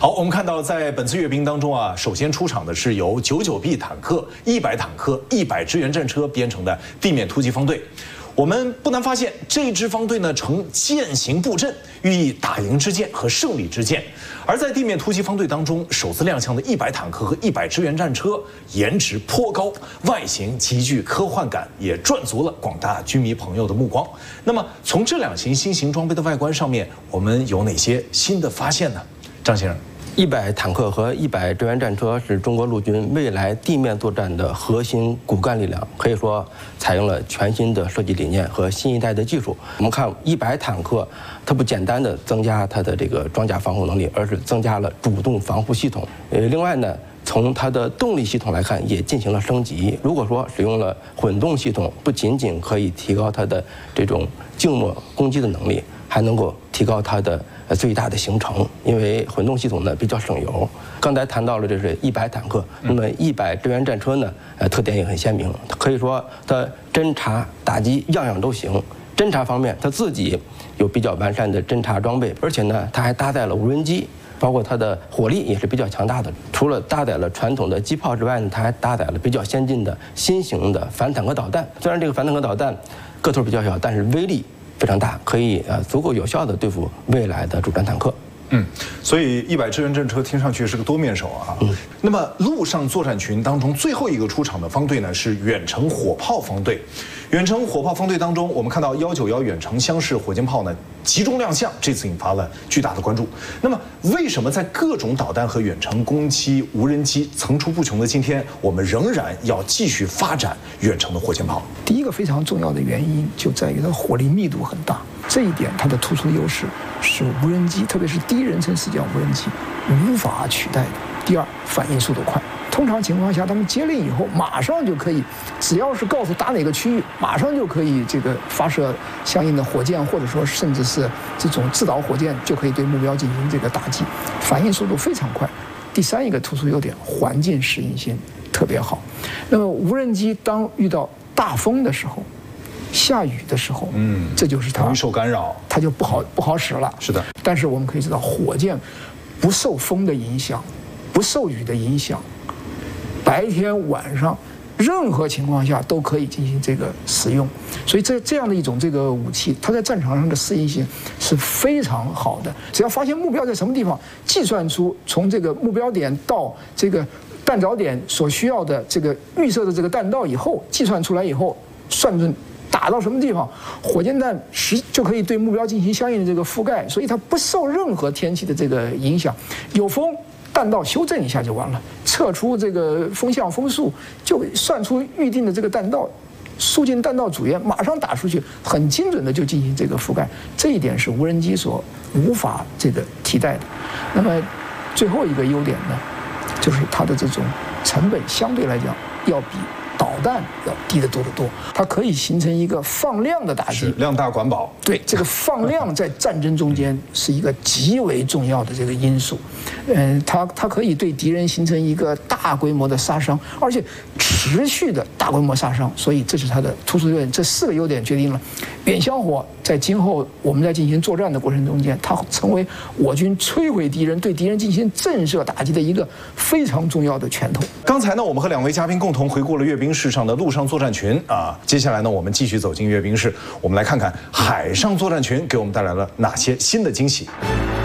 好，我们看到在本次阅兵当中啊，首先出场的是由99B 坦克、100坦克、100支援战车编成的地面突击方队。我们不难发现，这支方队呢呈剑形布阵，寓意打赢之剑和胜利之剑。而在地面突击方队当中，首次亮相的100坦克和100支援战车，颜值颇高，外形极具科幻感，也赚足了广大军迷朋友的目光。那么，从这两型新型装备的外观上面，我们有哪些新的发现呢？张先生。 100坦克和100支援战车是中国陆军未来地面作战的核心骨干力量，可以说采用了全新的设计理念和新一代的技术。我们看100坦克，它不简单的增加它的这个装甲防护能力，而是增加了主动防护系统。另外呢，从它的动力系统来看，也进行了升级。如果说使用了混动系统，不仅仅可以提高它的这种静默攻击的能力，还能够提高它的最大的行程，因为混动系统呢比较省油。刚才谈到了这是100坦克，那么100支援战车呢，特点也很鲜明，可以说它侦察、打击样样都行。侦察方面，它自己有比较完善的侦察装备，而且呢，它还搭载了无人机，包括它的火力也是比较强大的。除了搭载了传统的机炮之外呢，它还搭载了比较先进的新型的反坦克导弹。虽然这个反坦克导弹个头比较小，但是威力非常大，可以足够有效地对付未来的主战坦克。 所以100支援战车听上去是个多面手啊。那么陆上作战群当中最后一个出场的方队呢是远程火炮方队。远程火炮方队当中，我们看到191远程箱式火箭炮呢集中亮相，这次引发了巨大的关注。那么为什么在各种导弹和远程攻击、无人机层出不穷的今天，我们仍然要继续发展远程的火箭炮？ 第一个非常重要的原因就在于它火力密度很大，这一点它的突出优势是无人机，特别是第一人称视角无人机无法取代的。第二，反应速度快。通常情况下，他们接令以后，马上就可以，只要是告诉打哪个区域，马上就可以这个发射相应的火箭，或者说甚至是这种制导火箭，就可以对目标进行这个打击，反应速度非常快。第三一个突出优点，环境适应性特别好。那么无人机当遇到大风的时候，下雨的时候，这就是它容易受干扰， 它就不好使了。 是的， 但是我们可以知道，火箭不受风的影响，不受雨的影响，白天晚上任何情况下都可以进行这个使用。所以这样的一种这个武器，它在战场上的适应性是非常好的。只要发现目标在什么地方，计算出从这个目标点到这个弹着点所需要的这个预设的这个弹道以后，计算出来以后，算准打到什么地方，火箭弹就可以对目标进行相应的这个覆盖，所以它不受任何天气的这个影响。有风，弹道修正一下就完了，测出这个风向风速，就算出预定的这个弹道，输进弹道组员，马上打出去，很精准的就进行这个覆盖。这一点是无人机所无法这个替代的。那么最后一个优点呢，就是它的这种成本相对来讲要比导弹要低得多得多，它可以形成一个放量的打击， 量大管饱。 对，这个放量在战争中间是一个极为重要的这个因素。它可以对敌人形成一个大规模的杀伤，而且持续的大规模杀伤。所以这是它的突出优点。这4个优点决定了远香火在今后我们在进行作战的过程中间，它成为我军摧毁敌人、对敌人进行震慑打击的一个非常重要的拳头。 刚才呢，我们和2位嘉宾共同回顾了阅兵式上的陆上作战群啊，接下来呢，我们继续走进阅兵式，我们来看看海上作战群给我们带来了哪些新的惊喜。